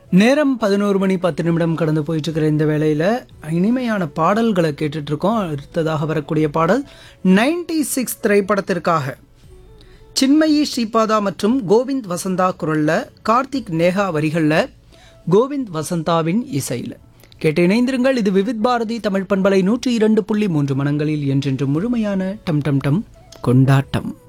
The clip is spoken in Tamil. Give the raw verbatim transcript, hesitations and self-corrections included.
நேரம் பதினோரு மணி பத்து நிமிடம் கடந்து போயிட்டு இருக்கிற இந்த வேளையில் இனிமையான பாடல்களை கேட்டுட்டு இருக்கோம். அடுத்ததாக வரக்கூடிய பாடல் நைன்டி சிக்ஸ் திரைப்படத்திற்காக சின்மயி ஸ்ரீபாதா மற்றும் கோவிந்த் வசந்தா குரலில், கார்த்திக் நேஹா வரிகளில், கோவிந்த் வசந்தாவின் இசையில் கேட்டு இணைந்திருங்கள். இது விவித் பாரதி தமிழ் பண்பலை நூற்றி இரண்டு புள்ளி மூன்று மனங்களில் என்றென்று முழுமையான டம் டம் டம் கொண்டாட்டம்.